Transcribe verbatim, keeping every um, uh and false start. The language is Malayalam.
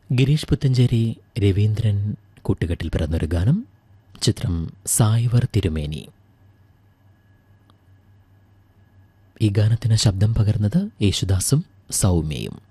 ഗിരീഷ് പുത്തഞ്ചേരി, രവീന്ദ്രൻ കൂട്ടുകെട്ടിൽ പിറന്നൊരു ഗാനം. ചിത്രം സായ്വർ തിരുമേനി. ഈ ഗാനത്തിന് ശബ്ദം പകർന്നത് യേശുദാസും സൗമ്യയും.